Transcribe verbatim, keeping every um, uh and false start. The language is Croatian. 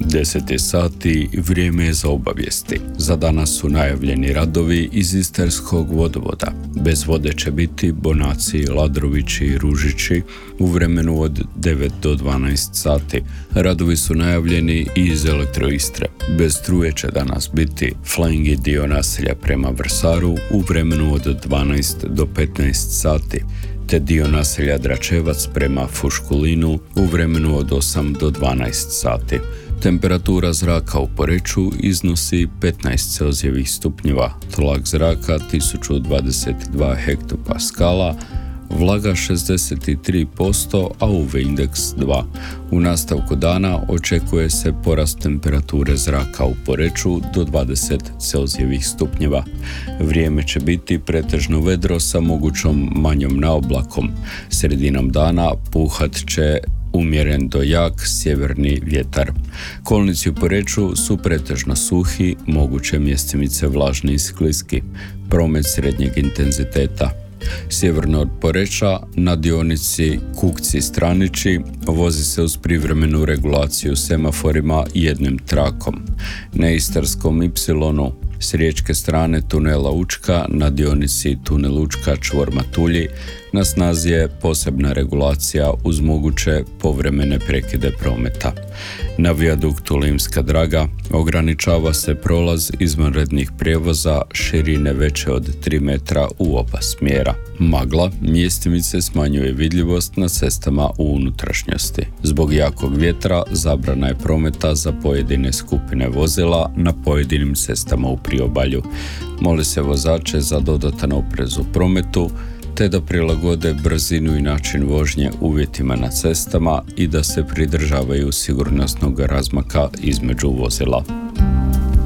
deset je sati, vrijeme je za obavijesti. Za danas su najavljeni radovi iz Istarskog vodovoda. Bez vode će biti Bonaci, Ladrovići i Ružići u vremenu od devet do dvanaest sati. Radovi su najavljeni i iz Elektroistre. Bez struje će danas biti Flengi dio naselja prema Vrsaru u vremenu od dvanaest do petnaest sati, te dio naselja Dračevac prema Fuškulinu u vremenu od osam do dvanaest sati. Temperatura zraka u Poreču iznosi petnaest Celzijevih stupnjeva, tlak zraka tisuću dvadeset dva hektopaskala, vlaga šezdeset tri posto, a U V indeks dva. U nastavku dana očekuje se porast temperature zraka u Poreču do dvadeset Celzijevih stupnjeva. Vrijeme će biti pretežno vedro sa mogućom manjom naoblakom. Sredinom dana puhat će umjeren do jak sjeverni vjetar. Kolnici u Poreču su pretežno suhi, moguće mjestimice vlažni i skliski. Promet srednjeg intenziteta. Sjeverno od Poreča na dionici Kukci-Stranići vozi se uz privremenu regulaciju semaforima jednim trakom. Na Istarskom Ipsilonu s riječke strane tunela Učka na dionici tunel Učka čvor Matulji na snazi je posebna regulacija uz moguće povremene prekide prometa. Na vijaduktu Limska Draga ograničava se prolaz izvanrednih prijevoza širine veće od tri metra u oba smjera. Magla mjestimice smanjuje vidljivost na cestama u unutrašnjosti. Zbog jakog vjetra zabrana je prometa za pojedine skupine vozila na pojedinim cestama u priobalju. Moli se vozače za dodatan oprez u prometu, te da prilagode brzinu i način vožnje uvjetima na cestama i da se pridržavaju sigurnosnog razmaka između vozila.